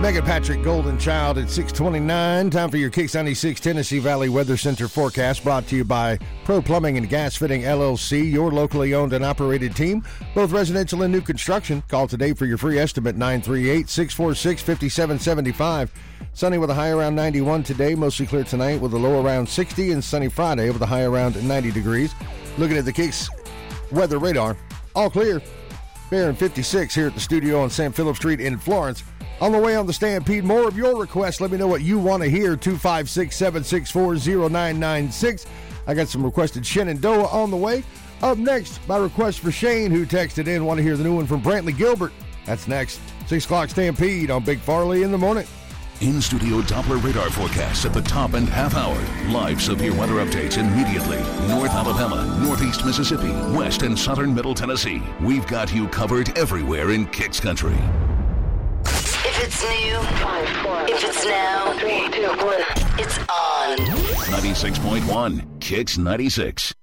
Megan Patrick Goldenchild at 6:29. Time for your Kicks 96 Tennessee Valley Weather Center forecast, brought to you by Pro Plumbing and Gas Fitting LLC, your locally owned and operated team, both residential and new construction. Call today for your free estimate, 938-646-5775. Sunny with a high around 91 today, mostly clear tonight with a low around 60, and sunny Friday with a high around 90 degrees. Looking at the Kicks weather radar, all clear. Barron 56 here at the studio on St. Philip Street in Florence. On the way on the Stampede, more of your requests. Let me know what you want to hear. 256-764-0996. I got some requested Shenandoah on the way. Up next, my request for Shane, who texted in, want to hear the new one from Brantley Gilbert. That's next. 6 o'clock Stampede on Big Farley in the morning. In-studio Doppler radar forecasts at the top and half hour. Live severe weather updates immediately. North Alabama, Northeast Mississippi, West and Southern Middle Tennessee. We've got you covered everywhere in Kicks Country. If it's new, 5, 4, if it's now, 3, 2, 1, it's on. 96.1 Kicks 96.